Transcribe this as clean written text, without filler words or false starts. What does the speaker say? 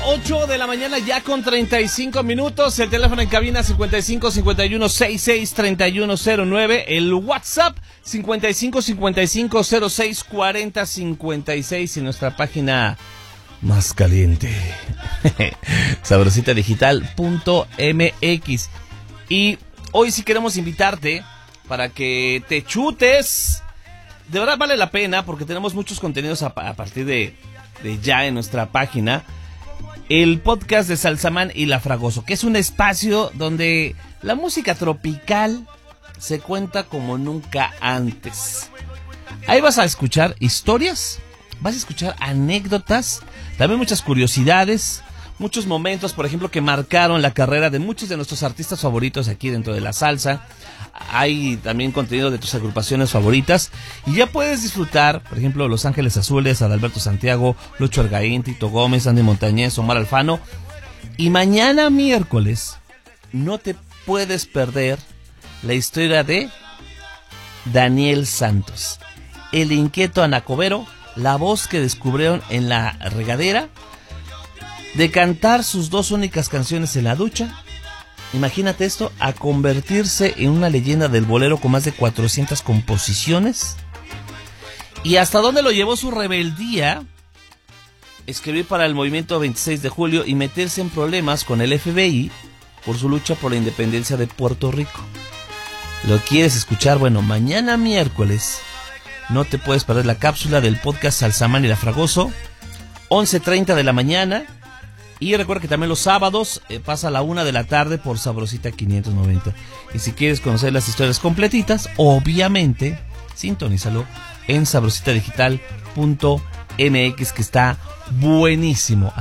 8 de la mañana ya con 35 minutos. El teléfono en cabina 55 51 66 3109. El WhatsApp 55 55 06 40 56. Y nuestra página más caliente sabrositadigital.mx. Y hoy sí queremos invitarte para que te chutes. De verdad vale la pena porque tenemos muchos contenidos a partir de ya en nuestra página. El podcast de Salsamán y La Fragoso, que es un espacio donde la música tropical se cuenta como nunca antes. Ahí vas a escuchar historias, vas a escuchar anécdotas, también muchas curiosidades, muchos momentos, por ejemplo, que marcaron la carrera de muchos de nuestros artistas favoritos aquí dentro de la salsa. Hay también contenido de tus agrupaciones favoritas y ya puedes disfrutar, por ejemplo, Los Ángeles Azules, Adalberto Santiago, Lucho Argaín, Tito Gómez, Andy Montañez, Omar Alfano. Y mañana miércoles no te puedes perder la historia de Daniel Santos, el inquieto anacobero, la voz que descubrieron en la regadera, de cantar sus dos únicas canciones en la ducha. Imagínate esto, a convertirse en una leyenda del bolero con más de 400 composiciones. Y hasta dónde lo llevó su rebeldía, escribir para el movimiento 26 de julio y meterse en problemas con el FBI por su lucha por la independencia de Puerto Rico. ¿Lo quieres escuchar? Bueno, mañana miércoles no te puedes perder la cápsula del podcast Salsamán y La Fragoso, 11:30 de la mañana. Y recuerda que también los sábados pasa a la 1 de la tarde por Sabrosita 590. Y si quieres conocer las historias completitas, obviamente, sintonízalo en sabrositadigital.mx, que está buenísimo.